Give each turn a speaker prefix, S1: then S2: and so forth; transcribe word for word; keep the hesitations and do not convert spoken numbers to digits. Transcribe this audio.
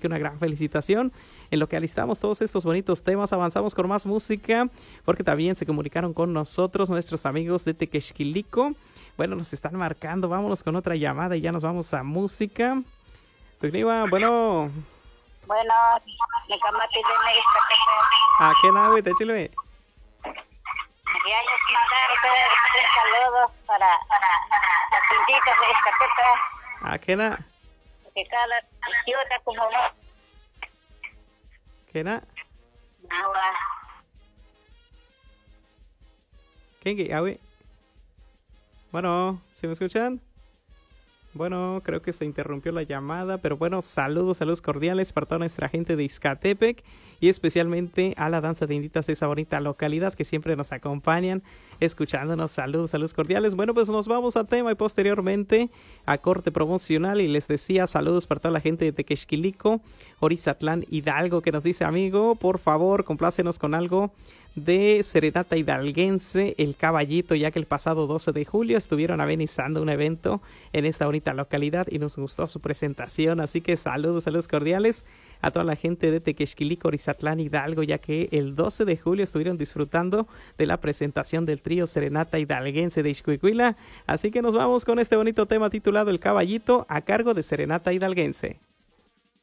S1: que una gran felicitación. En lo que alistamos todos estos bonitos temas, avanzamos con más música, porque también se comunicaron con nosotros nuestros amigos de Tequexquilico. Bueno, nos están marcando, vámonos con otra llamada y ya nos vamos a música. Bueno, bueno.
S2: Bueno, me camate de Neguiscatepe.
S1: ¿A qué nada, güey? Te chile.
S2: Quería mandar tres saludos para, para las pintitas de Izcatepe.
S1: ¿A qué nada?
S2: Que cada idiota como no.
S1: ¿Qué nada?
S2: Agua.
S1: ¿Qué, qué, güey? Bueno, ¿sí me escuchan? Bueno, creo que se interrumpió la llamada, pero bueno, saludos, saludos cordiales para toda nuestra gente de Izcatepec y especialmente a la danza de inditas de esa bonita localidad que siempre nos acompañan, escuchándonos. Saludos, saludos cordiales. Bueno, pues nos vamos a tema y posteriormente a corte promocional y les decía saludos para toda la gente de Tequexquilico, Orizatlán, Hidalgo, que nos dice, amigo, por favor, complácenos con algo de Serenata Hidalguense, El Caballito, ya que el pasado doce de julio estuvieron amenizando un evento en esta bonita localidad y nos gustó su presentación, así que saludos, saludos cordiales a toda la gente de Tequexquilico, Orizatlán, Hidalgo, ya que el doce de julio estuvieron disfrutando de la presentación del trío Serenata Hidalguense de Ixcuicuila, así que nos vamos con este bonito tema titulado El Caballito a cargo de Serenata Hidalguense.